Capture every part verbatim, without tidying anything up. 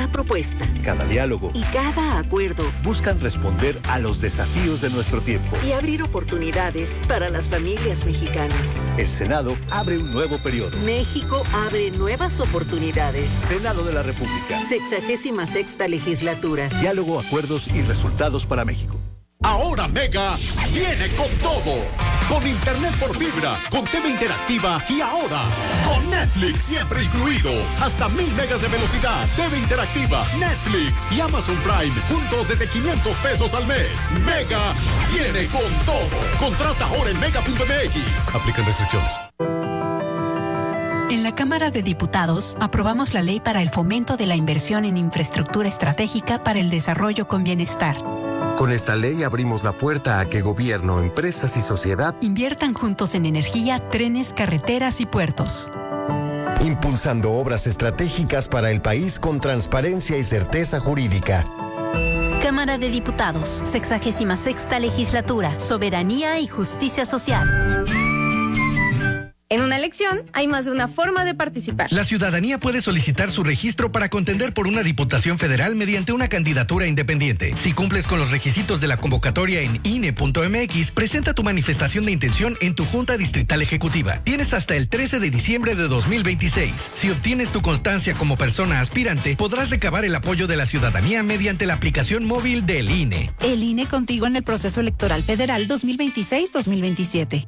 Cada propuesta, cada diálogo y cada acuerdo buscan responder a los desafíos de nuestro tiempo y abrir oportunidades para las familias mexicanas. El Senado abre un nuevo periodo. México abre nuevas oportunidades. Senado de la República. Sexagésima sexta legislatura. Diálogo, acuerdos y resultados para México. Ahora Mega viene con todo. Con internet por fibra, con T V interactiva y ahora con Netflix siempre incluido. Hasta mil megas de velocidad, T V interactiva, Netflix y Amazon Prime juntos desde quinientos pesos al mes. Mega viene con todo. Contrata ahora en mega punto m x. Aplican restricciones. En la Cámara de Diputados aprobamos la ley para el fomento de la inversión en infraestructura estratégica para el desarrollo con bienestar. Con esta ley abrimos la puerta a que gobierno, empresas y sociedad inviertan juntos en energía, trenes, carreteras y puertos. Impulsando obras estratégicas para el país con transparencia y certeza jurídica. Cámara de Diputados, sexagésima sexta legislatura, soberanía y justicia social. En una elección hay más de una forma de participar. La ciudadanía puede solicitar su registro para contender por una diputación federal mediante una candidatura independiente. Si cumples con los requisitos de la convocatoria en I N E punto M X, presenta tu manifestación de intención en tu Junta Distrital Ejecutiva. Tienes hasta el trece de diciembre de dos mil veintiséis. Si obtienes tu constancia como persona aspirante, podrás recabar el apoyo de la ciudadanía mediante la aplicación móvil del I N E. El I N E contigo en el proceso electoral federal dos mil veintiséis dos mil veintisiete.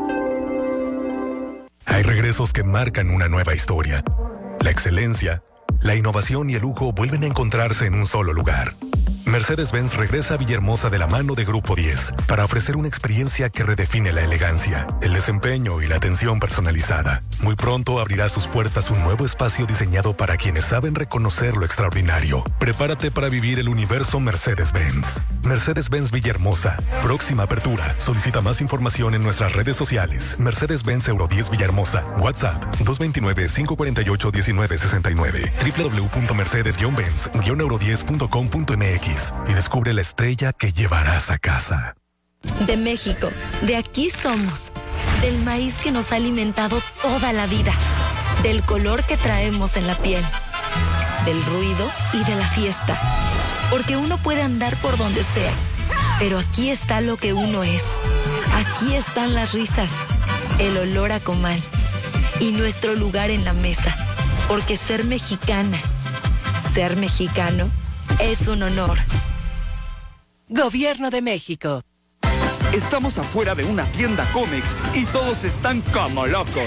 Hay regresos que marcan una nueva historia. La excelencia, la innovación y el lujo vuelven a encontrarse en un solo lugar. Mercedes-Benz regresa a Villahermosa de la mano de Grupo diez para ofrecer una experiencia que redefine la elegancia, el desempeño y la atención personalizada. Muy pronto abrirá sus puertas un nuevo espacio diseñado para quienes saben reconocer lo extraordinario. Prepárate para vivir el universo Mercedes-Benz. Mercedes-Benz Villahermosa. Próxima apertura. Solicita más información en nuestras redes sociales. Mercedes-Benz Euro diez Villahermosa. WhatsApp dos dos nueve, cinco cuatro ocho, uno nueve seis nueve. doble u doble u doble u punto mercedes benz euro diez punto com punto m x y descubre la estrella que llevarás a casa. De México, de aquí somos. Del maíz que nos ha alimentado toda la vida. Del color que traemos en la piel. Del ruido y de la fiesta. Porque uno puede andar por donde sea, pero aquí está lo que uno es. Aquí están las risas, el olor a comal y nuestro lugar en la mesa. Porque ser mexicana, ser mexicano, es un honor. Gobierno de México. Estamos afuera de una tienda Comex y todos están como locos.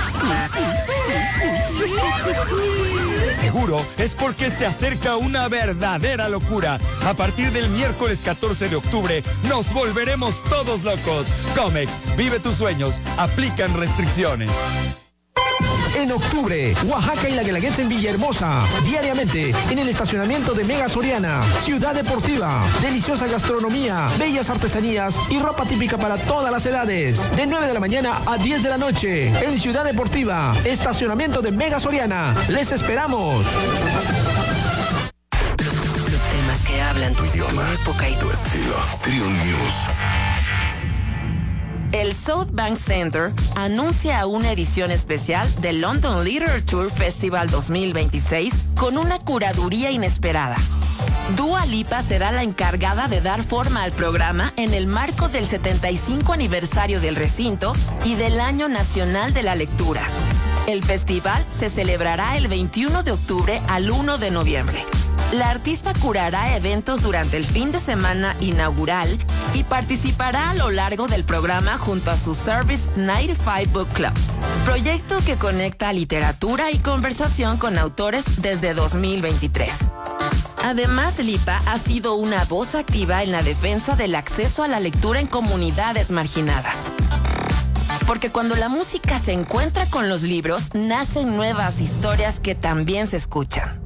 Seguro es porque se acerca una verdadera locura. A partir del miércoles catorce de octubre nos volveremos todos locos. Comex, vive tus sueños. Aplican restricciones. En octubre, Oaxaca y la Guelaguetza en Villahermosa. Diariamente, en el estacionamiento de Mega Soriana. Ciudad deportiva, deliciosa gastronomía, bellas artesanías y ropa típica para todas las edades. De nueve de la mañana a diez de la noche. En Ciudad Deportiva, estacionamiento de Mega Soriana. ¡Les esperamos! Los, los temas que hablan tu idioma, tu época y tu estilo. Triun News. El South Bank Center anuncia una edición especial del London Literature Festival dos mil veintiséis con una curaduría inesperada. Dua Lipa será la encargada de dar forma al programa en el marco del setenta y cinco aniversario del recinto y del Año Nacional de la Lectura. El festival se celebrará el veintiuno de octubre al uno de noviembre. La artista curará eventos durante el fin de semana inaugural y participará a lo largo del programa junto a su Service noventa y cinco Book Club, proyecto que conecta literatura y conversación con autores desde dos mil veintitrés. Además, Lipa ha sido una voz activa en la defensa del acceso a la lectura en comunidades marginadas. Porque cuando la música se encuentra con los libros, nacen nuevas historias que también se escuchan.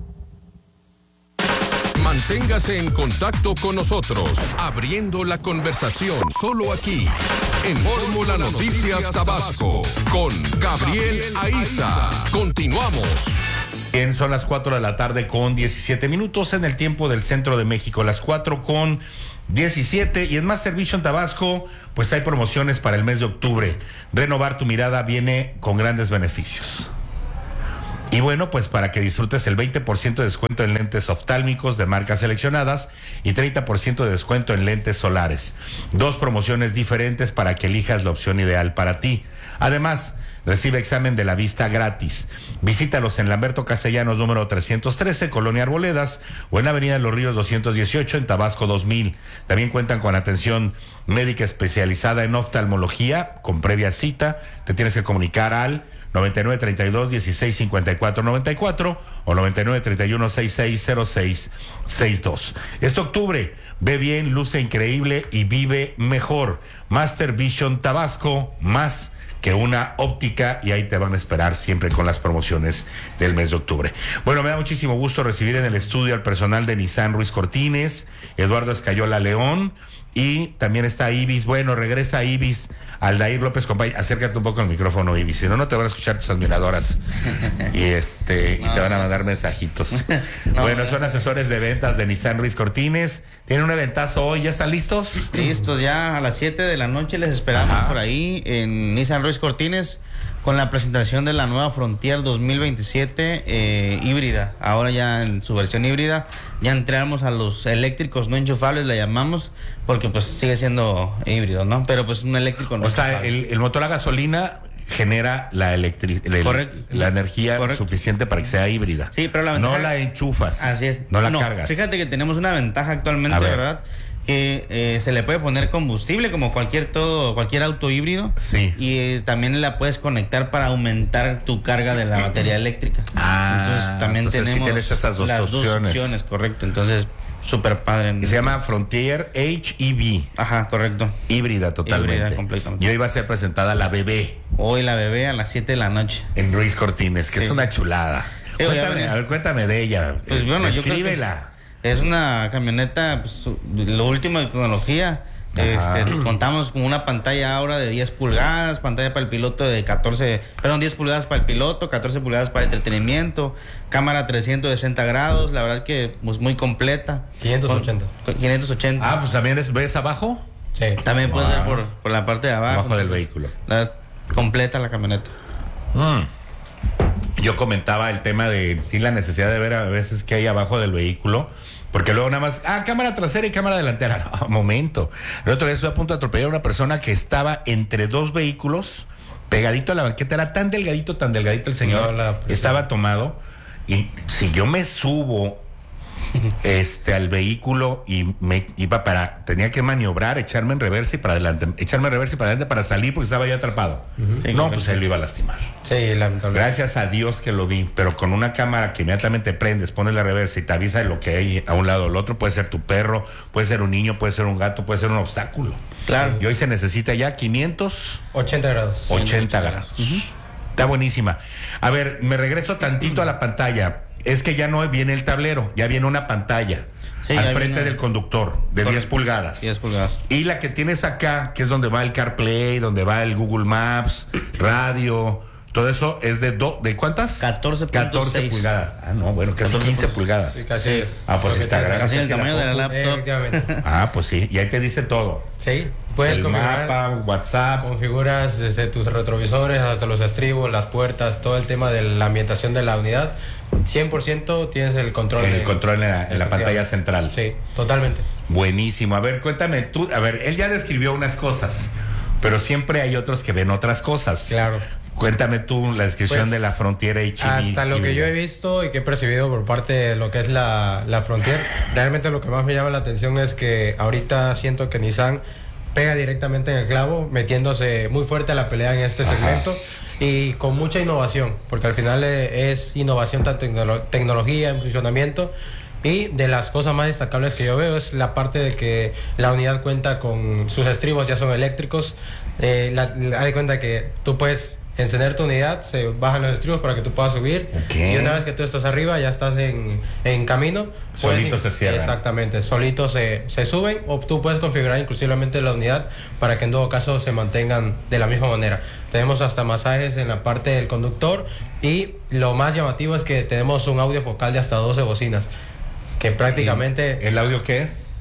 Manténgase en contacto con nosotros, abriendo la conversación solo aquí, en Fórmula Noticias Tabasco, con Gabriel Aiza. Continuamos. Bien, son las cuatro de la tarde con diecisiete minutos en el tiempo del centro de México, las cuatro con diecisiete, y en Master Vision Tabasco, pues hay promociones para el mes de octubre. Renovar tu mirada viene con grandes beneficios. Y bueno, pues para que disfrutes el veinte por ciento de descuento en lentes oftálmicos de marcas seleccionadas y treinta por ciento de descuento en lentes solares. Dos promociones diferentes para que elijas la opción ideal para ti. Además, recibe examen de la vista gratis. Visítalos en Lamberto Castellanos número trescientos trece, Colonia Arboledas, o en Avenida Los Ríos doscientos dieciocho, en Tabasco dos mil. También cuentan con atención médica especializada en oftalmología, con previa cita. Te tienes que comunicar al noventa y nueve treinta y dos dieciséis cincuenta y cuatro noventa y cuatro o noventa y nueve treinta y uno sesenta y seis cero seis sesenta y dos. Este octubre, ve bien, luce increíble y vive mejor. Master Vision Tabasco, más que una óptica, y ahí te van a esperar siempre con las promociones del mes de octubre. Bueno, me da muchísimo gusto recibir en el estudio al personal de Nissan Ruiz Cortines, Eduardo Escayola León, y también está Ibis. Bueno, regresa Ibis, Aldair López Compay. Acércate un poco al micrófono, Ibis, si no, no te van a escuchar tus admiradoras y este no, y te van a mandar mensajitos. No, bueno, son asesores de ventas de Nissan Ruiz Cortines. Tienen un eventazo hoy, ¿ya están listos? Listos, ya a las siete de la noche les esperamos. Ajá. Por ahí en Nissan Ruiz Cortines con la presentación de la nueva Frontier dos mil veintisiete eh, híbrida. Ahora ya en su versión híbrida ya entramos a los eléctricos no enchufables, la llamamos, porque pues sigue siendo híbrido, ¿no? Pero pues un eléctrico no. O sea, el, el motor a gasolina genera la electric, la, la energía Correcto. suficiente para que sea híbrida. Sí, pero la ventaja, no la enchufas. Así es. No la no, cargas. Fíjate que tenemos una ventaja actualmente, ver. ¿verdad? Que eh, se le puede poner combustible como cualquier todo cualquier auto híbrido. Sí. Y eh, también la puedes conectar para aumentar tu carga de la batería eléctrica. Ah, entonces también entonces tenemos sí tienes esas dos las opciones. dos opciones, correcto. Entonces súper padre. Se llama Frontier H E V. Ajá, correcto. Híbrida totalmente. Híbrida completamente. Y hoy va a ser presentada la bebé. Hoy la bebé a las siete de la noche. En Ruiz Cortines, que sí. es una chulada. Sí, cuéntame, a ver, cuéntame de ella. Pues bueno, escríbela. Es una camioneta, pues, lo último de tecnología. Este, contamos con una pantalla ahora de diez pulgadas, pantalla para el piloto de catorce, perdón, diez pulgadas para el piloto, catorce pulgadas para entretenimiento, cámara trescientos sesenta grados, la verdad que pues muy completa. quinientos ochenta. Con, quinientos ochenta. Ah, pues también es, ¿ves abajo? Sí. También puede ser por, por la parte de abajo. Abajo del vehículo. La, completa la camioneta. Mm. Yo comentaba el tema de sí la necesidad de ver a veces qué hay abajo del vehículo, porque luego nada más, ah, cámara trasera y cámara delantera. No, momento. El otro día estuve a punto de atropellar a una persona que estaba entre dos vehículos, pegadito a la banqueta, era tan delgadito, tan delgadito el señor, no, estaba tomado, y si yo me subo este al vehículo y me iba para, tenía que maniobrar, echarme en reversa y para adelante, echarme en reversa y para adelante para salir porque estaba ya atrapado. Uh-huh. Sí, no, pues él lo iba a lastimar. Sí, lamentablemente. Gracias a Dios que lo vi, pero con una cámara que inmediatamente prendes, pones la reversa y te avisa de lo que hay a un lado o al otro, puede ser tu perro, puede ser un niño, puede ser un gato, puede ser un obstáculo. Claro. Y hoy se necesita ya quinientos ochenta grados. ochenta grados. Uh-huh. Está buenísima. A ver, me regreso tantito a la pantalla. Es que ya no viene el tablero, ya viene una pantalla sí, al frente viene... del conductor de diez pulgadas. diez pulgadas. Y la que tienes acá, que es donde va el CarPlay, donde va el Google Maps, radio, todo eso es de do, ¿de cuántas? catorce pulgadas. Ah, no, bueno, casi quince pulgadas. Sí, casi es. Ah, pues está grande. Casi el tamaño de la laptop. Ah, pues sí, y ahí te dice todo. Sí, puedes el configurar mapa, WhatsApp. Configuras desde tus retrovisores hasta los estribos, las puertas, todo el tema de la ambientación de la unidad. cien por ciento tienes el control. El de, control en la, en la pantalla central. Sí, totalmente. Buenísimo. A ver, cuéntame tú. A ver, él ya describió unas cosas, pero siempre hay otros que ven otras cosas. Claro. Cuéntame tú la descripción pues, de la Frontier H E V. Hasta lo que yo he visto y que he percibido por parte de lo que es la, la Frontier, realmente lo que más me llama la atención es que ahorita siento que Nissan pega directamente en el clavo, metiéndose muy fuerte a la pelea en este segmento. Ajá. Y con mucha innovación, porque al final es innovación tanto en tecnología, en funcionamiento. Y de las cosas más destacables que yo veo es la parte de que la unidad cuenta con sus estribos, ya son eléctricos. Eh, la, la, hay cuenta que tú puedes encender tu unidad, se bajan los estribos para que tú puedas subir. Okay. Y una vez que tú estás arriba, ya estás en, en camino. Solitos se cierran. Exactamente, solitos se, se suben, o tú puedes configurar inclusivamente la unidad para que en todo caso se mantengan de la misma manera. Tenemos hasta masajes en la parte del conductor, y lo más llamativo es que tenemos un audio focal de hasta doce bocinas, que prácticamente... ¿El audio qué es?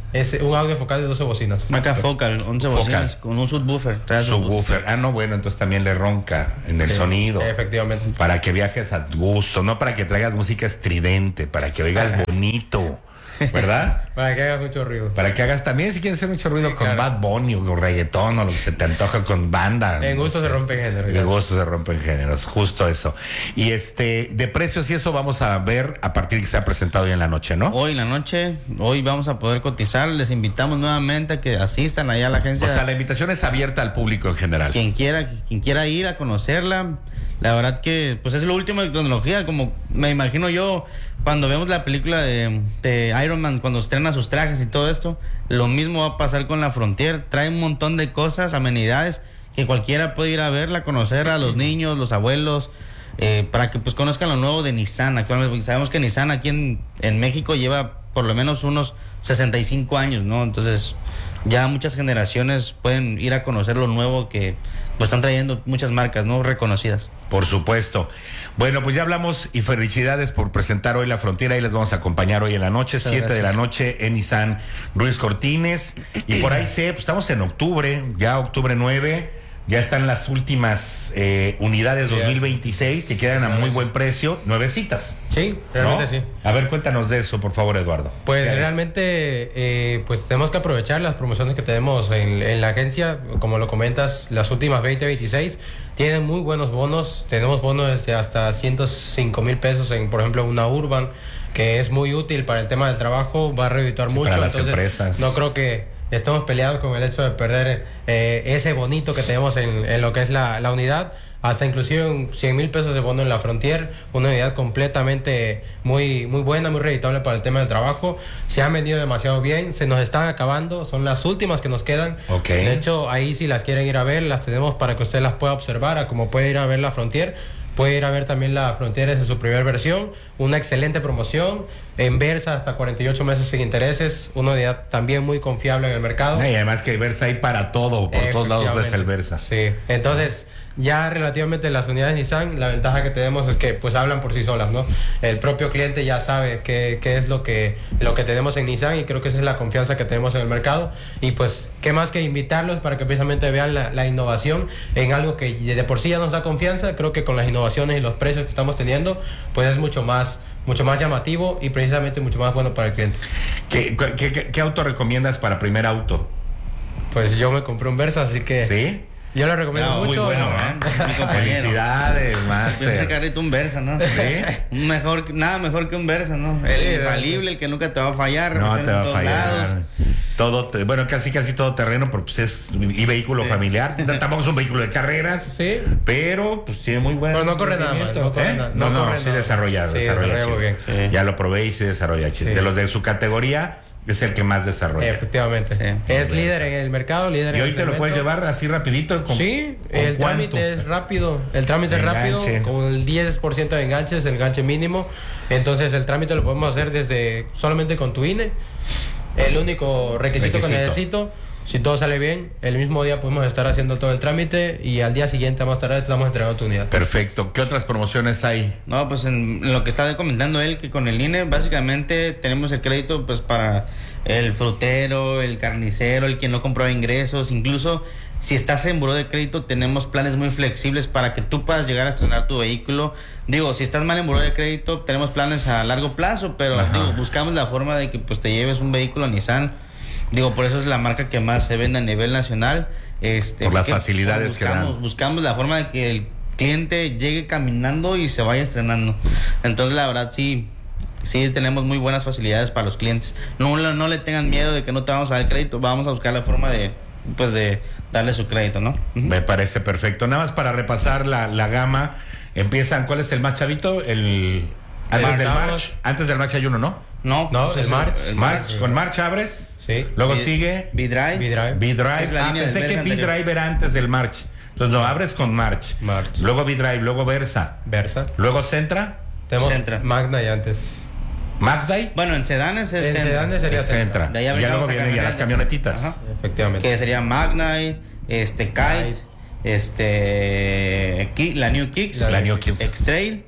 Es un audio focal de doce bocinas. Marca Focal, once Focal. bocinas, con un subwoofer. trae Subwoofer. Ah, no, bueno, entonces también le ronca en el Sí, sonido. efectivamente. Para que viajes a gusto, no para que traigas música estridente, para que oigas bonito, ¿verdad? Para que hagas mucho ruido. Para que hagas también, si quieres hacer mucho ruido Sí, con claro. Bad Bunny o con reggaetón o lo que se te antoja con banda. En gusto no se sé. rompen géneros. En gusto se rompen géneros, justo eso. Y este, de precios y eso vamos a ver a partir que se ha presentado hoy en la noche, ¿no? Hoy en la noche, hoy vamos a poder cotizar. Les invitamos nuevamente a que asistan allá a la agencia. O sea, la invitación es abierta al público en general. Quien quiera, quien quiera ir a conocerla, la verdad que pues es lo último de tecnología, como me imagino yo cuando vemos la película de, de Iron Man, cuando estrena sus trajes y todo esto, lo mismo va a pasar con la Frontier. Trae un montón de cosas, amenidades, que cualquiera puede ir a verla, conocer a los niños, los abuelos, eh, para que pues conozcan lo nuevo de Nissan actualmente, porque sabemos que Nissan aquí en, en México lleva por lo menos unos sesenta y cinco años, ¿no? Entonces ya muchas generaciones pueden ir a conocer lo nuevo que pues están trayendo muchas marcas, ¿no? Reconocidas. Por supuesto. Bueno, pues ya hablamos y felicidades por presentar hoy la Frontiera y les vamos a acompañar hoy en la noche, Muchas siete de la gracias. noche en Nissan Ruiz Cortines. Y por ahí sé, pues estamos en octubre, ya octubre nueve, ya están las últimas eh, unidades dos mil veintiséis que quedan a muy buen precio, nuevecitas. Sí, realmente ¿no? sí. A ver, cuéntanos de eso, por favor, Eduardo. Pues ¿Qué hay? realmente, eh, pues tenemos que aprovechar las promociones que tenemos en, en la agencia, como lo comentas, las últimas veinte veintiséis tienen muy buenos bonos. Tenemos bonos de hasta ciento cinco mil pesos en, por ejemplo, una Urban, que es muy útil para el tema del trabajo, va a reeditar Sí, mucho. para las entonces, empresas. no creo que estemos peleados con el hecho de perder eh, ese bonito que tenemos en, en lo que es la, la unidad. Hasta inclusive cien mil pesos de bono en la Frontier, una unidad completamente muy, muy buena, muy reditable para el tema del trabajo. Se han vendido demasiado bien, se nos están acabando, son las últimas que nos quedan. Ok. De hecho, ahí si las quieren ir a ver, las tenemos para que usted las pueda observar, a como puede ir a ver la Frontier. Puede ir a ver también la Frontier desde su primera versión, una excelente promoción, en Versa hasta cuarenta y ocho meses sin intereses, una unidad también muy confiable en el mercado. Y además que Versa hay para todo, por todos lados ves el Versa. Sí, entonces ya relativamente las unidades Nissan, la ventaja que tenemos es que pues hablan por sí solas, ¿no? El propio cliente ya sabe qué, qué es lo que, lo que tenemos en Nissan y creo que esa es la confianza que tenemos en el mercado y pues qué más que invitarlos para que precisamente vean la, la innovación en algo que de por sí ya nos da confianza. Creo que con las innovaciones y los precios que estamos teniendo pues es mucho más mucho más llamativo y precisamente mucho más bueno para el cliente. ¿Qué, qué, qué, qué auto recomiendas para primer auto? Pues yo me compré un Versa, así que ¿sí? Yo lo recomiendo No, mucho. muy bueno, ¿eh? Mi compañero. Felicidades, Siempre Master. carrito un Versa, ¿no? ¿Sí? Un mejor, nada mejor que un Versa, ¿no? El Sí, infalible, el que nunca te va a fallar. No revisiones te va en a todos fallar. lados. Todo, te- bueno, casi casi todo terreno, pero pues es y vehículo Sí. familiar. Tampoco es un vehículo de carreras, Sí. pero pues tiene muy buen Pero no corre nada mal, rendimiento. no corre ¿Eh? nada- No, no no, corre sí nada. desarrolla, Sí, desarrolla desarrolla muy chido. bien. Sí. Ya lo probé y sí desarrolla chido. Sí. De los de su categoría es el que más desarrolla. Efectivamente. Sí. Es líder en el mercado, líder Y en hoy el te lo segmento. puedes llevar así rapidito. ¿Con, Sí, con el cuánto? trámite es rápido. El trámite es rápido, Enganche. con el diez por ciento de enganches, el enganche mínimo. Entonces el trámite lo podemos hacer desde solamente con tu I N E. El único requisito, Requisito. que necesito, si todo sale bien, el mismo día podemos estar haciendo todo el trámite y al día siguiente, más tarde, te estamos entregando tu unidad. Perfecto. ¿Qué otras promociones hay? No, pues en, en lo que está comentando él, que con el I N E básicamente tenemos el crédito pues para el frutero, el carnicero, el que no compró ingresos, incluso si estás en buró de crédito tenemos planes muy flexibles para que tú puedas llegar a estrenar tu vehículo. Digo, si estás mal en buró de crédito tenemos planes a largo plazo, pero Ajá. digo, buscamos la forma de que pues te lleves un vehículo Nissan. Digo, por eso es la marca que más se vende a nivel nacional. Este, Por las porque facilidades que buscamos, dan. buscamos la forma de que el cliente llegue caminando y se vaya estrenando. Entonces, la verdad, sí, sí tenemos muy buenas facilidades para los clientes. No, le- no le tengan miedo de que no te vamos a dar crédito. Vamos a buscar la forma de, pues, de darle su crédito, ¿no? Me parece perfecto. Nada más para repasar la, la gama. Empiezan, ¿cuál es el más chavito? El antes El del March. March. Antes del March hay uno, ¿no? No, No, pues el March. el March. Con March abres. Sí. Luego B- sigue B-Drive. B-Drive. B-Drive. Es la Ah, línea del pensé que Versa anterior. B-Drive era antes del March. Entonces lo abres con March. March. Luego B-Drive, luego Versa. Versa. Luego Sentra. Tenemos Sentra. Magna y antes. Magday. Bueno, en sedanes es En Sentra, sedanes sería Sentra. Sentra. De ahí Y ya brincamos luego a vienen ya las camionetas. camionetitas. Ajá. Efectivamente. Que sería Magnite, este Kite, Kite. este Ki- la New Kicks, La New Kicks. X-Trail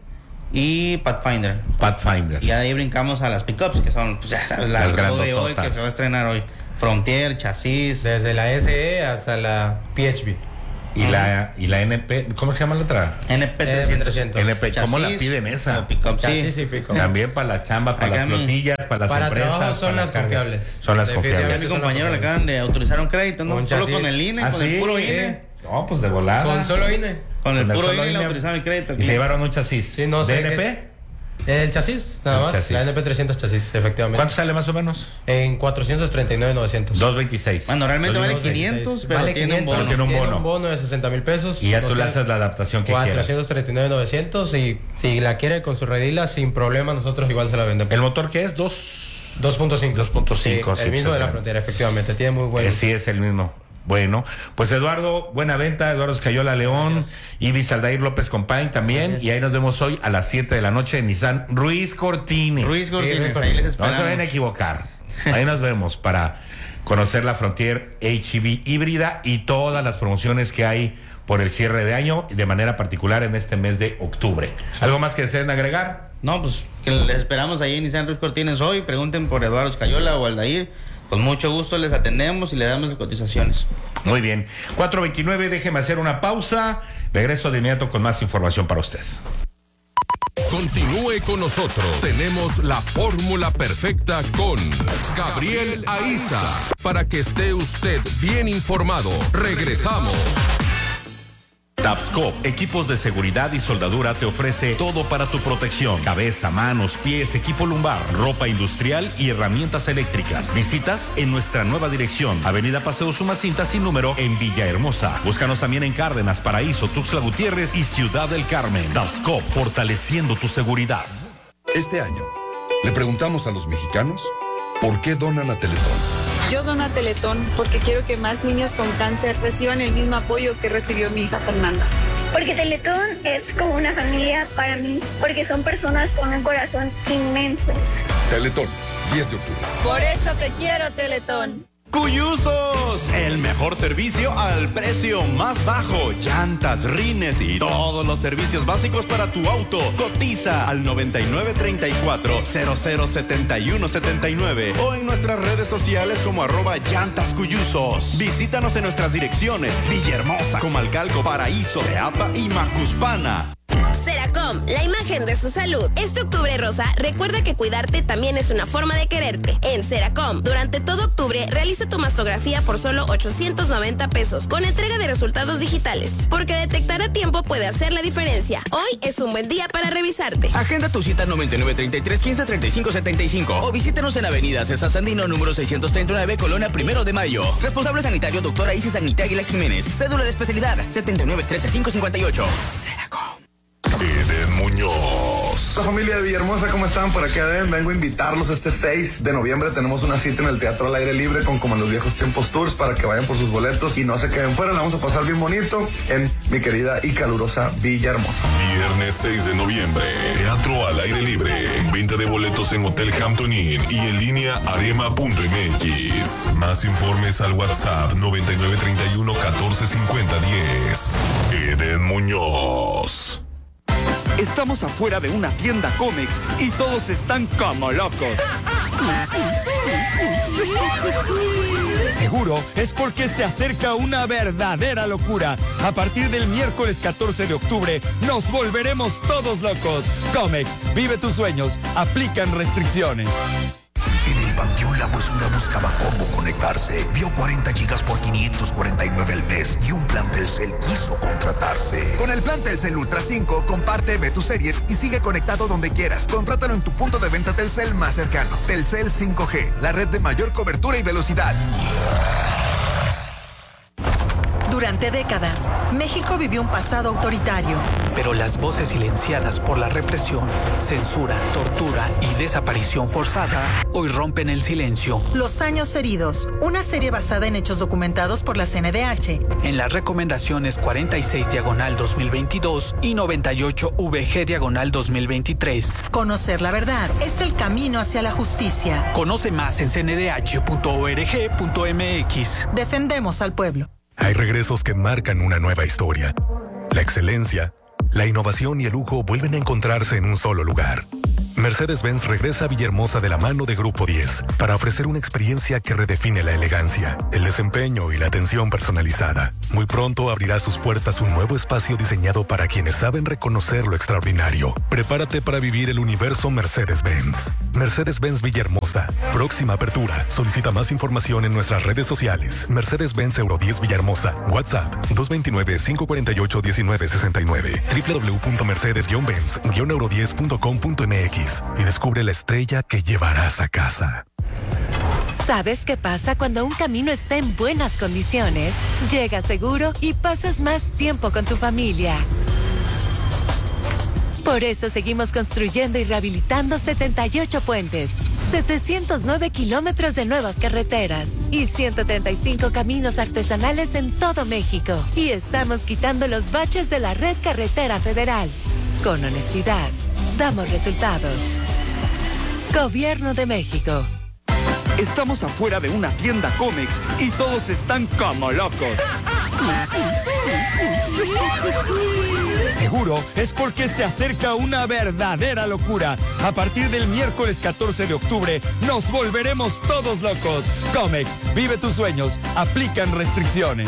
y Pathfinder. Pathfinder. Y de ahí brincamos a las pickups, que son, pues ya sabes, las, Las de hoy que se va a estrenar hoy. Frontier, chasis. Desde la S E hasta la P H V. Y la, y la N P, ¿cómo se llama la otra? N P trescientos. N P, ¿cómo la piden esa? Pick-up, chasis y pick-up. También para la chamba, para Acá las mi- flotillas, para las para empresas. trabajo son para las carga. confiables. Son las Ya confiables. mi compañero le acaban de autorizar un crédito, ¿no? Con Solo chasis. con el I N E, ¿Ah, con sí? el puro I N E. No, pues de volada. Con solo I N E. Con el Con el puro solo I N E le I N E. autorizaron el crédito. Y se llevaron un chasis. Sí, no sé ¿De N P? qué- El chasis, nada El más. chasis. La N P trescientos chasis, efectivamente. ¿Cuánto sale más o menos? En cuatrocientos treinta y nueve mil novecientos. doscientos veintiséis. Bueno, realmente vale doscientos veintiséis. quinientos, pero Vale tiene un quinientos, bono. Tiene un tiene bono. un bono de sesenta mil pesos. Y ya Nos tú le quedan haces la adaptación que cuatrocientos quieras. treinta y nueve mil novecientos y si la quiere con su redila sin problema nosotros igual se la vendemos. ¿El motor qué es? Dos. dos punto cinco. dos punto cinco, Sí, sí, el mismo pues, de la es frontera, efectivamente. Tiene muy buen. Eh, sí, es el mismo. Bueno, pues Eduardo, buena venta, Eduardo Escayola León, Gracias. Ibis Aldair López Compañ también, Gracias. y ahí nos vemos hoy a las siete de la noche en Nissan Ruiz Cortines. Ruiz Cortines, Sí, ahí les No esperamos. se vayan a equivocar. Ahí nos vemos para conocer la Frontier H E V híbrida y todas las promociones que hay por el cierre de año y de manera particular en este mes de octubre. ¿Algo más que deseen agregar? No, pues que les esperamos ahí en Nissan Ruiz Cortines hoy. Pregunten por Eduardo Escayola o Aldair. Con mucho gusto les atendemos y le damos las cotizaciones. Muy bien. cuatro veintinueve, déjeme hacer una pausa. Regreso de inmediato con más información para usted. Continúe con nosotros. Tenemos la fórmula perfecta con Gabriel Aiza. Para que esté usted bien informado. Regresamos. Tapscop, equipos de seguridad y soldadura, te ofrece todo para tu protección: cabeza, manos, pies, equipo lumbar, ropa industrial y herramientas eléctricas. Visitas en nuestra nueva dirección, Avenida Paseo Sumacinta sin número en Villahermosa. Búscanos también en Cárdenas, Paraíso, Tuxtla Gutiérrez y Ciudad del Carmen. Tapscop, fortaleciendo tu seguridad. Este año, le preguntamos a los mexicanos por qué donan a Teletón. Yo dono a Teletón porque quiero que más niños con cáncer reciban el mismo apoyo que recibió mi hija Fernanda. Porque Teletón es como una familia para mí, porque son personas con un corazón inmenso. Teletón, diez de octubre. Por eso te quiero, Teletón. Cuyusos, el mejor servicio al precio más bajo. Llantas, rines y todos los servicios básicos para tu auto. Cotiza al noventa y nueve treinta y cuatro cero cero setenta y uno setenta y nueve o en nuestras redes sociales como arroba llantas cuyusos. Visítanos en nuestras direcciones: Villahermosa, Comalcalco, Paraíso, Teapa y Macuspana. Seracom, la imagen de su salud. Este octubre rosa, recuerda que cuidarte también es una forma de quererte. En Seracom, durante todo octubre, realiza tu mastografía por solo ochocientos noventa pesos, con entrega de resultados digitales. Porque detectar a tiempo puede hacer la diferencia. Hoy es un buen día para revisarte. Agenda tu cita noventa y nueve treinta y tres quince treinta y cinco setenta y cinco o visítenos en Avenida César Sandino, número seiscientos treinta y nueve, Colonia Primero de Mayo. Responsable sanitario, doctora Isis Agnita Aguila Jiménez. Cédula de especialidad, setenta y nueve trece cinco cincuenta y ocho. Eden Muñoz. La familia de Villahermosa, ¿cómo están? Por acá ven, vengo a invitarlos este seis de noviembre. Tenemos una cita en el Teatro al Aire Libre con Como en los Viejos Tiempos Tours para que vayan por sus boletos y no se queden fuera. La vamos a pasar bien bonito en mi querida y calurosa Villahermosa. Viernes seis de noviembre, Teatro al Aire Libre. Venta de boletos en Hotel Hampton Inn y en línea arema punto m x. Más informes al WhatsApp noventa y nueve treinta y uno catorce cincuenta diez. Eden Muñoz. Estamos afuera de una tienda Comex y todos están como locos. Seguro es porque se acerca una verdadera locura. A partir del miércoles catorce de octubre nos volveremos todos locos. Comex, vive tus sueños, aplican restricciones. En el Panteón La Huesura buscaba cómo conectarse. Vio cuarenta gigas por quinientos cuarenta y nueve al mes y un plan Telcel quiso contratarse. Con el plan Telcel Ultra cinco, comparte, ve tus series y sigue conectado donde quieras. Contrátalo en tu punto de venta Telcel más cercano. Telcel cinco G, la red de mayor cobertura y velocidad. Durante décadas, México vivió un pasado autoritario. Pero las voces silenciadas por la represión, censura, tortura y desaparición forzada hoy rompen el silencio. Los años heridos, una serie basada en hechos documentados por la C N D H. En las recomendaciones cuarenta y seis diagonal dos mil veintidós y noventa y ocho V G diagonal dos mil veintitrés. Conocer la verdad es el camino hacia la justicia. Conoce más en c n d h punto org punto m x. Defendemos al pueblo. Hay regresos que marcan una nueva historia. La excelencia, la innovación y el lujo vuelven a encontrarse en un solo lugar. Mercedes-Benz regresa a Villahermosa de la mano de Grupo diez para ofrecer una experiencia que redefine la elegancia, el desempeño y la atención personalizada. Muy pronto abrirá sus puertas un nuevo espacio diseñado para quienes saben reconocer lo extraordinario. Prepárate para vivir el universo Mercedes-Benz. Mercedes-Benz Villahermosa. Próxima apertura. Solicita más información en nuestras redes sociales. Mercedes-Benz Euro diez Villahermosa. WhatsApp dos dos nueve, cinco cuatro ocho, uno nueve seis nueve. doble u doble u doble u punto mercedes benz euro diez punto com punto m x y descubre la estrella que llevarás a casa. ¿Sabes qué pasa cuando un camino está en buenas condiciones? Llegas seguro y pasas más tiempo con tu familia. Por eso seguimos construyendo y rehabilitando setenta y ocho puentes, setecientos nueve kilómetros de nuevas carreteras y ciento treinta y cinco caminos artesanales en todo México. Y estamos quitando los baches de la red carretera federal. Con honestidad, damos resultados. Gobierno de México. Estamos afuera de una tienda Comex y todos están como locos. Seguro es porque se acerca una verdadera locura. A partir del miércoles catorce de octubre nos volveremos todos locos. Comex, vive tus sueños. Aplican restricciones.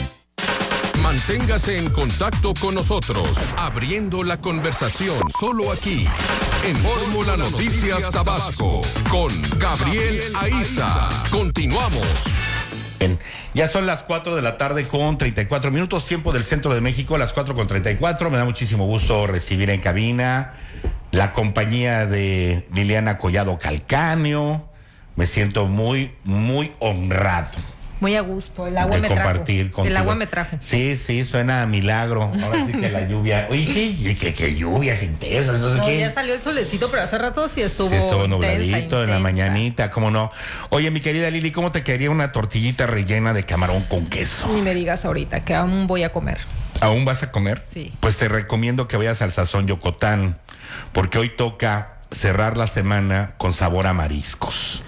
Manténgase en contacto con nosotros, abriendo la conversación solo aquí, en Fórmula Noticias Tabasco, con Gabriel Aiza. Continuamos. Bien, ya son las cuatro de la tarde con treinta y cuatro minutos, tiempo del centro de México, las cuatro con treinta y cuatro. Me da muchísimo gusto recibir en cabina la compañía de Liliana Collado Calcáneo. Me siento muy, muy honrado. Muy a gusto, el agua me compartir trajo. Contigo. El agua me trajo. Sí, sí, suena a milagro. Ahora sí que la lluvia. Oye, ¿qué, qué, qué lluvias intensas? No sé No, qué. ya salió el solecito, pero hace rato sí estuvo. Sí, estuvo nubladito intensa, en la intensa. mañanita, ¿cómo no? Oye, mi querida Lili, ¿cómo te quedaría una tortillita rellena de camarón con queso? Ni me digas ahorita, que aún voy a comer. ¿Aún vas a comer? Sí. Pues te recomiendo que vayas al Sazón Yocotán, porque hoy toca cerrar la semana con sabor a mariscos.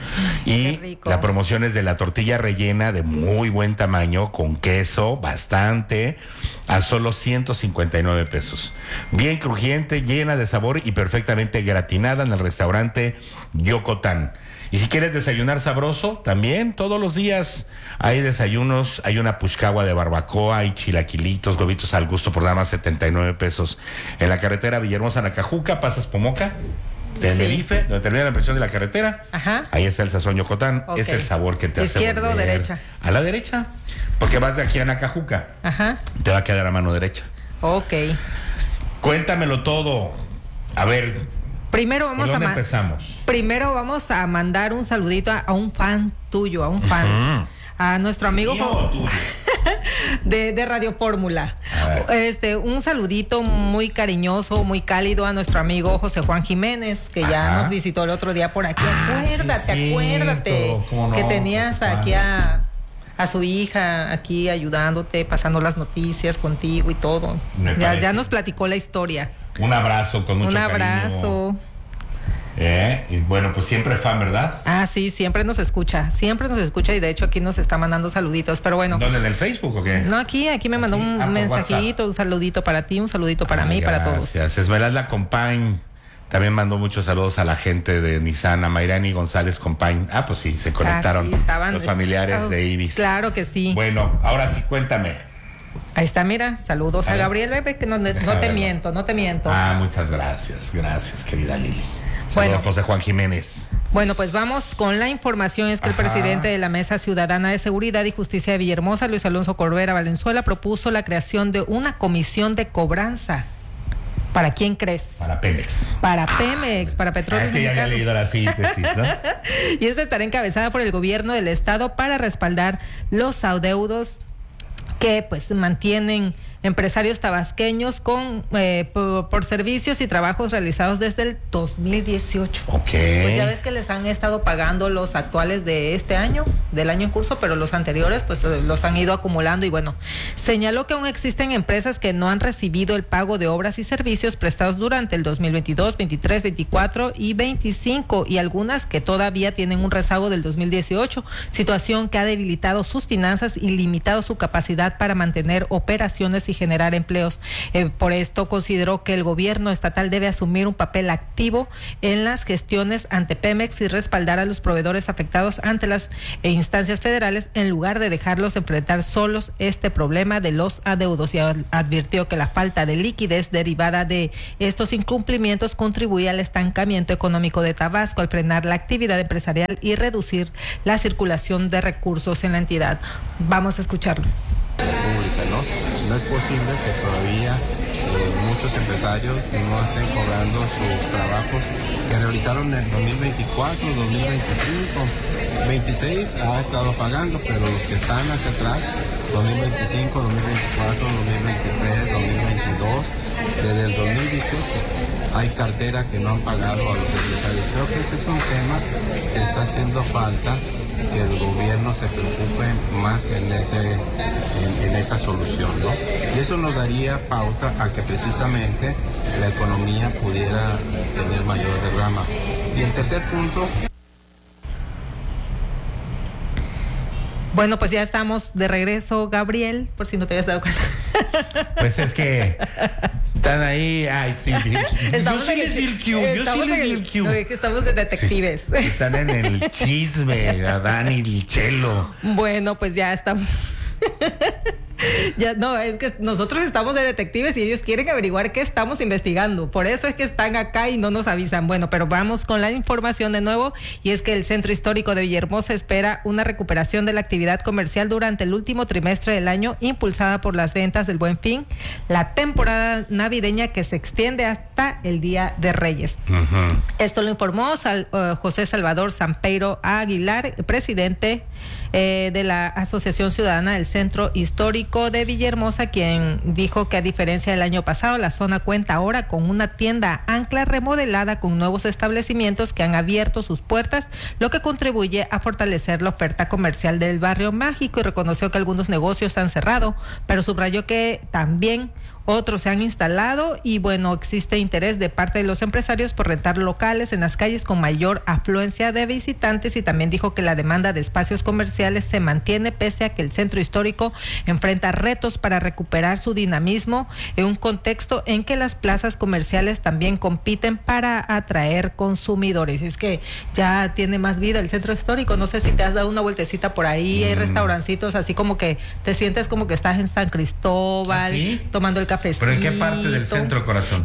Y la promoción es de la tortilla rellena de muy buen tamaño, con queso, bastante, a solo ciento cincuenta y nueve pesos. Bien crujiente, llena de sabor y perfectamente gratinada en el restaurante Yocotán. Y si quieres desayunar sabroso, también todos los días hay desayunos, hay una puchcagua de barbacoa, hay chilaquilitos, huevitos al gusto por nada más setenta y nueve pesos. En la carretera Villahermosa-Nacajuca, pasas Pomoca, Tenerife, sí, donde termina la impresión de la carretera. Ajá. Ahí está el Sazón Yocotán. Okay. Es el sabor que te hace ¿Izquierda o volver derecha? A la derecha, porque vas de aquí a Nacajuca. Ajá. Te va a quedar a mano derecha. Ok. Cuéntamelo todo. A ver, Primero vamos ¿por dónde a ma- empezamos? Primero vamos a mandar un saludito a, a un fan tuyo, a un fan. Uh-huh. A nuestro amigo ¿Mío o tuyo? de, de Radio Fórmula. Este, un saludito muy cariñoso, muy cálido a nuestro amigo José Juan Jiménez, que ya Ajá. nos visitó el otro día por aquí. Ah, acuérdate, sí, acuérdate cierto. ¿Cómo no? que tenías José Juan. aquí a, a su hija, aquí ayudándote, pasando las noticias contigo y todo. Me Ya, parece. ya nos platicó la historia. Un abrazo con mucho Un cariño. abrazo. Eh, y bueno, pues siempre fan, ¿verdad? Ah, sí, siempre nos escucha, siempre nos escucha y de hecho aquí nos está mandando saluditos, pero bueno. ¿Dónde, en el Facebook o qué? No, aquí, aquí me mandó un Ah, por mensajito, un saludito para ti, un saludito para Ay, mí y para todos. Gracias. Esmeralda Compañ también mandó muchos saludos a la gente de Nissan, a Mayrani González Compañ. Ah, pues sí, se conectaron Ah, sí, estaban- los familiares Oh, de Ibis. Claro que sí. Bueno, ahora sí, cuéntame. Ahí está, mira, saludos A a, ver. Gabriel Bebe, que no, no Déjame te verlo. miento, no te miento. Ah, muchas gracias, gracias, querida Lili. Saludos Bueno. a José Juan Jiménez. Bueno, pues vamos con la información. Es que Ajá. el presidente de la Mesa Ciudadana de Seguridad y Justicia de Villahermosa, Luis Alonso Corbera Valenzuela, propuso la creación de una comisión de cobranza. ¿Para quién crees? Para Pemex. Para Pemex, para Ah, Petróleos es que ya había Mexicanos. leído la síntesis, ¿no? Y esta estará encabezada por el gobierno del estado para respaldar los adeudos que pues mantienen empresarios tabasqueños con eh, por, por servicios y trabajos realizados desde el dos mil dieciocho. Ok. Pues ya ves que les han estado pagando los actuales de este año, del año en curso, pero los anteriores pues eh, los han ido acumulando y bueno, señaló que aún existen empresas que no han recibido el pago de obras y servicios prestados durante el dos mil veintidós, veintitrés, veinticuatro y veinticinco y algunas que todavía tienen un rezago del dos mil dieciocho, situación que ha debilitado sus finanzas y limitado su capacidad para mantener operaciones y generar empleos. Eh, por esto consideró que el gobierno estatal debe asumir un papel activo en las gestiones ante Pemex y respaldar a los proveedores afectados ante las eh, instancias federales en lugar de dejarlos enfrentar solos este problema de los adeudos, y advirtió que la falta de liquidez derivada de estos incumplimientos contribuye al estancamiento económico de Tabasco al frenar la actividad empresarial y reducir la circulación de recursos en la entidad. Vamos a escucharlo. Pública, ¿no? No es posible que todavía eh, muchos empresarios no estén cobrando sus trabajos que realizaron en el dos mil veinticuatro, dos mil veinticinco, veintiséis ha estado pagando, pero los que están hacia atrás, dos mil veinticinco, dos mil veinticuatro, dos mil veintitrés, dos mil veintidós, desde el dos mil dieciocho hay cartera que no han pagado a los empresarios. Creo que ese es un tema que está haciendo falta, que el gobierno se preocupe más en, ese, en, en esa solución, ¿no? Y eso nos daría pauta a que precisamente la economía pudiera tener mayor derrama. Y el tercer punto... Bueno, pues ya estamos de regreso, Gabriel, por si no te habías dado cuenta. Pues es que están ahí, ay, sí. Estamos yo sí en les el, di el Q, yo estamos sí les di en el Q. No, es que estamos de detectives. Sí, están en el chisme, Adán y el Chelo. Bueno, pues ya estamos... Ya, no, es que nosotros estamos de detectives y ellos quieren averiguar qué estamos investigando. Por eso es que están acá y no nos avisan. Bueno, pero vamos con la información de nuevo, y es que el Centro Histórico de Villahermosa espera una recuperación de la actividad comercial durante el último trimestre del año, impulsada por las ventas del Buen Fin, la temporada navideña que se extiende hasta el Día de Reyes. Uh-huh. Esto lo informó Sal, uh, José Salvador Sampeiro Aguilar, presidente eh, de la Asociación Ciudadana del Centro Histórico de Villahermosa, quien dijo que a diferencia del año pasado, la zona cuenta ahora con una tienda ancla remodelada con nuevos establecimientos que han abierto sus puertas, lo que contribuye a fortalecer la oferta comercial del barrio mágico, y reconoció que algunos negocios han cerrado, pero subrayó que también otros se han instalado y bueno, existe interés de parte de los empresarios por rentar locales en las calles con mayor afluencia de visitantes, y también dijo que la demanda de espacios comerciales se mantiene pese a que el centro histórico enfrenta retos para recuperar su dinamismo en un contexto en que las plazas comerciales también compiten para atraer consumidores. Es que ya tiene más vida el centro histórico. No sé si te has dado una vueltecita por ahí, hay mm. restaurancitos así como que te sientes como que estás en San Cristóbal, ¿ah, sí? Tomando el café. ¿Pero en qué parte del centro, corazón?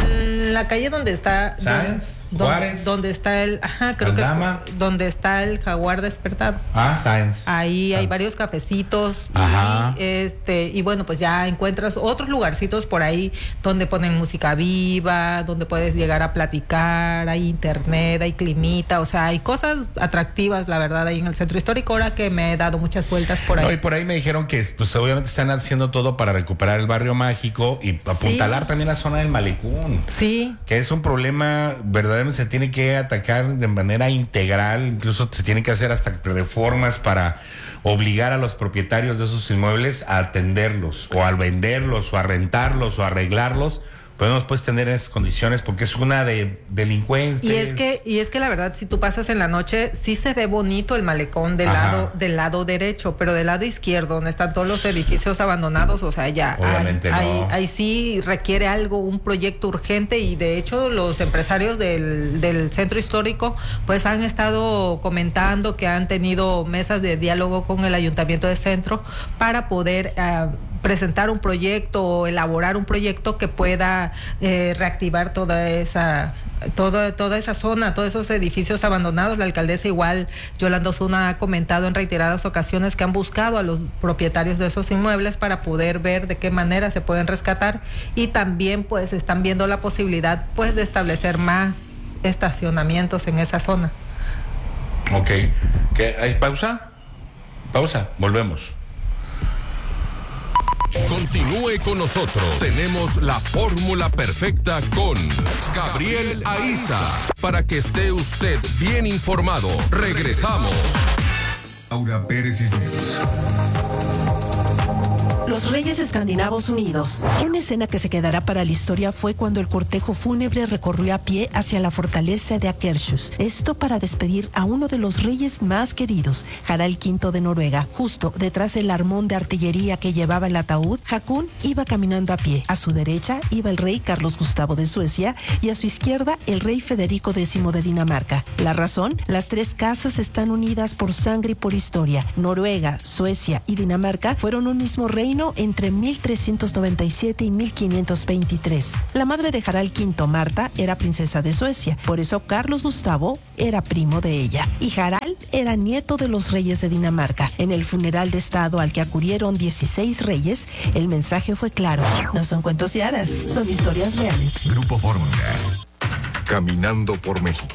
En la calle donde está Sáenz, donde, Juárez, donde está el, ajá, creo Aldama. que es donde está el Jaguar despertado. Ah, Sáenz. Ahí Sáenz. Hay varios cafecitos, ajá. y este y bueno, pues ya encuentras otros lugarcitos por ahí donde ponen música viva, donde puedes llegar a platicar, hay internet, hay climita, o sea, hay cosas atractivas, la verdad, ahí en el centro histórico, ahora que me he dado muchas vueltas por ahí. No, y por ahí me dijeron que pues obviamente están haciendo todo para recuperar el barrio mágico y apuntalar sí. también la zona del malecón. Sí. Que es un problema, verdaderamente se tiene que atacar de manera integral, incluso se tienen que hacer hasta reformas para obligar a los propietarios de esos inmuebles a atenderlos, o a venderlos, o a rentarlos, o a arreglarlos. Podemos pues tener esas condiciones porque es una de delincuencia. Y es que y es que la verdad, si tú pasas en la noche, sí se ve bonito el malecón del Ajá. lado del lado derecho, pero del lado izquierdo, donde están todos los edificios abandonados, o sea, ya obviamente ahí, no. ahí, ahí sí requiere algo, un proyecto urgente, y de hecho los empresarios del, del centro histórico pues han estado comentando que han tenido mesas de diálogo con el ayuntamiento de centro para poder uh, presentar un proyecto o elaborar un proyecto que pueda eh, reactivar toda esa toda toda esa zona, todos esos edificios abandonados. La alcaldesa igual, Yolanda Osuna, ha comentado en reiteradas ocasiones que han buscado a los propietarios de esos inmuebles para poder ver de qué manera se pueden rescatar, y también pues están viendo la posibilidad pues de establecer más estacionamientos en esa zona. Ok, ¿qué? ¿Hay pausa? Pausa, volvemos. Continúe con nosotros. Tenemos la fórmula perfecta con Gabriel Aiza para que esté usted bien informado. Regresamos. Laura Pérez Cisneros. los reyes escandinavos unidos. Una escena que se quedará para la historia fue cuando el cortejo fúnebre recorrió a pie hacia la fortaleza de Akershus. Esto para despedir a uno de los reyes más queridos, Harald quinto de Noruega. Justo detrás del armón de artillería que llevaba el ataúd, Haakon iba caminando a pie. A su derecha iba el rey Carlos Gustavo de Suecia y a su izquierda el rey Federico décimo de Dinamarca. La razón, las tres casas están unidas por sangre y por historia. Noruega, Suecia y Dinamarca fueron un mismo reino entre mil trescientos noventa y siete y mil quinientos veintitrés. La madre de Harald quinto, Marta, era princesa de Suecia, por eso Carlos Gustavo era primo de ella. Y Harald era nieto de los reyes de Dinamarca. En el funeral de estado al que acudieron dieciséis reyes, el mensaje fue claro. No son cuentos de hadas, son historias reales. Grupo Fórmula. Caminando por México.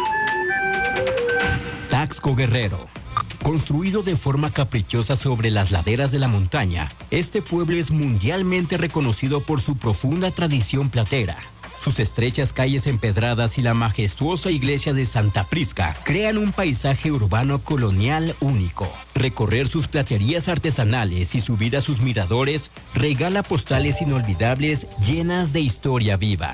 Taxco Guerrero. Construido de forma caprichosa sobre las laderas de la montaña, este pueblo es mundialmente reconocido por su profunda tradición platera. Sus estrechas calles empedradas y la majestuosa iglesia de Santa Prisca crean un paisaje urbano colonial único. Recorrer sus platerías artesanales y subir a sus miradores regala postales inolvidables llenas de historia viva.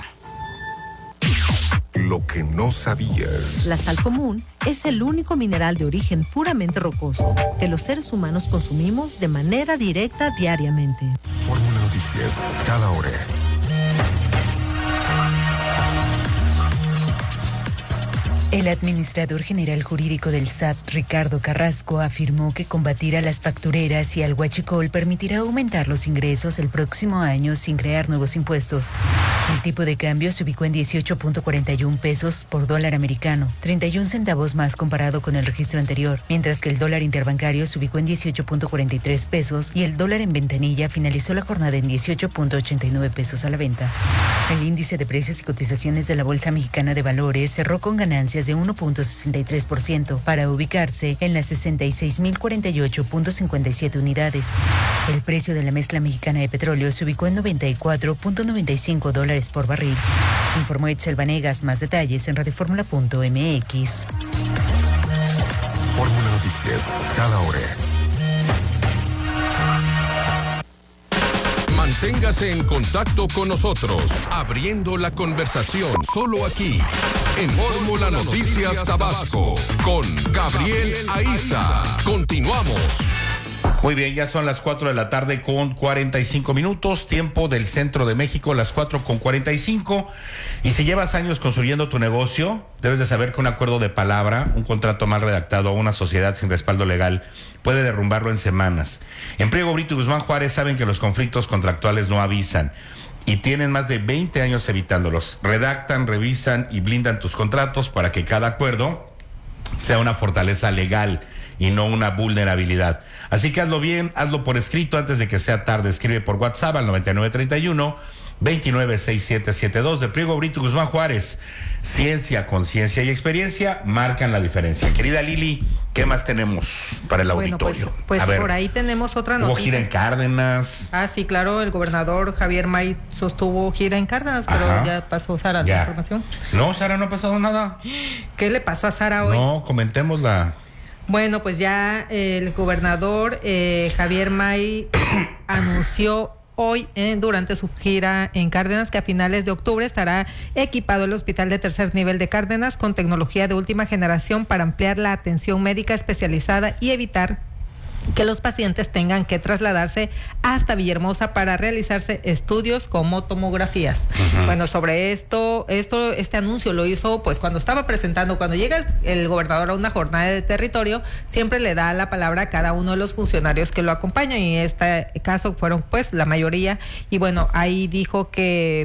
Lo que no sabías. La sal común es el único mineral de origen puramente rocoso que los seres humanos consumimos de manera directa diariamente. Fórmula Noticias, cada hora. El administrador general jurídico del S A T, Ricardo Carrasco, afirmó que combatir a las factureras y al huachicol permitirá aumentar los ingresos el próximo año sin crear nuevos impuestos. El tipo de cambio se ubicó en dieciocho punto cuarenta y uno pesos por dólar americano, treinta y un centavos más comparado con el registro anterior, mientras que el dólar interbancario se ubicó en dieciocho punto cuarenta y tres pesos y el dólar en ventanilla finalizó la jornada en dieciocho punto ochenta y nueve pesos a la venta. El índice de precios y cotizaciones de la Bolsa Mexicana de Valores cerró con ganancias de uno punto sesenta y tres por ciento para ubicarse en las sesenta y seis mil cuarenta y ocho punto cincuenta y siete unidades. El precio de la mezcla mexicana de petróleo se ubicó en noventa y cuatro punto noventa y cinco dólares por barril. Informó Itzel Vanegas. Más detalles en radioformula punto m x. Fórmula Noticias, cada hora. Manténgase en contacto con nosotros, abriendo la conversación solo aquí, en Fórmula Noticias Tabasco, con Gabriel Aiza. Continuamos. Muy bien, ya son las cuatro de la tarde con cuarenta y cinco minutos, tiempo del centro de México, las cuatro con cuarenta y cinco. Y si llevas años construyendo tu negocio, debes de saber que un acuerdo de palabra, un contrato mal redactado o una sociedad sin respaldo legal puede derrumbarlo en semanas. En Priego Brito y Guzmán Juárez saben que los conflictos contractuales no avisan y tienen más de veinte años evitándolos. Redactan, revisan y blindan tus contratos para que cada acuerdo sea una fortaleza legal y no una vulnerabilidad. Así que hazlo bien, hazlo por escrito antes de que sea tarde. Escribe por WhatsApp al noventa y nueve treinta y uno, veintinueve sesenta y siete setenta y dos de Priego Brito Guzmán Juárez. Ciencia, conciencia y experiencia marcan la diferencia. Querida Lili, ¿qué más tenemos para el bueno, auditorio? Pues, pues por ahí tenemos otra noticia. Hubo gira en Cárdenas. Ah, sí, claro, el gobernador Javier May sostuvo gira en Cárdenas, pero Ajá. ya pasó Sara Ya. la información. No, Sara, no ha pasado nada. ¿Qué le pasó a Sara hoy? No, comentémosla. Bueno, pues ya el gobernador eh, Javier May anunció hoy eh, durante su gira en Cárdenas que a finales de octubre estará equipado el hospital de tercer nivel de Cárdenas con tecnología de última generación para ampliar la atención médica especializada y evitar que los pacientes tengan que trasladarse hasta Villahermosa para realizarse estudios como tomografías. Uh-huh. Bueno, sobre esto, esto, este anuncio lo hizo pues cuando estaba presentando, cuando llega el, el gobernador a una jornada de territorio, siempre le da la palabra a cada uno de los funcionarios que lo acompañan y en este caso fueron pues la mayoría y bueno, ahí dijo que